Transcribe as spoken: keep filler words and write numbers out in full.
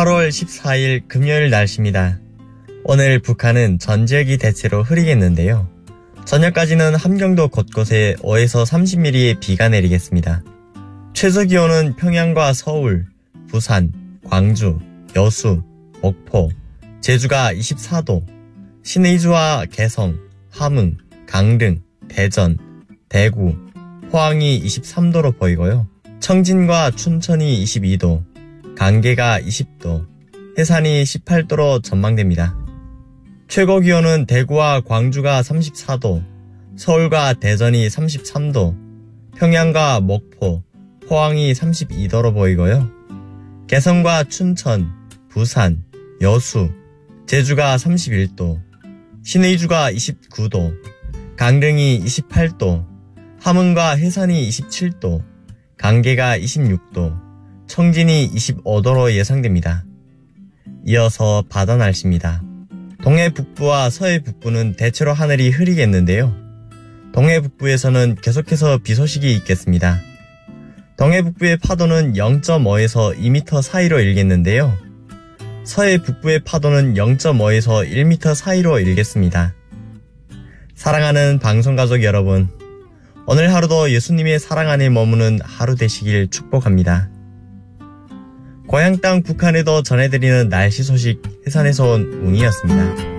팔월 십사일 금요일 날씨입니다. 오늘 북한은 전 지역이 대체로 흐리겠는데요. 저녁까지는 함경도 곳곳에 오에서 삼십 밀리미터의 비가 내리겠습니다. 최저기온은 평양과 서울, 부산, 광주, 여수, 목포, 제주가 이십사 도, 신의주와 개성, 함흥, 강릉, 대전, 대구, 포항이 이십삼 도로 보이고요. 청진과 춘천이 이십이 도, 강계가 이십 도, 해산이 십팔 도로 전망됩니다. 최고기온은 대구와 광주가 삼십사 도, 서울과 대전이 삼십삼 도, 평양과 목포, 포항이 삼십이 도로 보이고요. 개성과 춘천, 부산, 여수, 제주가 삼십일 도, 신의주가 이십구 도, 강릉이 이십팔 도, 함흥과 해산이 이십칠 도, 강계가 이십육 도, 청진이 이십오 도로 예상됩니다. 이어서 바다 날씨입니다. 동해 북부와 서해 북부는 대체로 하늘이 흐리겠는데요. 동해 북부에서는 계속해서 비 소식이 있겠습니다. 동해 북부의 파도는 영 점 오에서 이 미터 사이로 일겠는데요. 서해 북부의 파도는 영 점 오에서 일 미터 사이로 일겠습니다. 사랑하는 방송가족 여러분, 오늘 하루도 예수님의 사랑 안에 머무는 하루 되시길 축복합니다. 고향 땅 북한에도 전해드리는 날씨 소식 해산에서 온 웅이었습니다.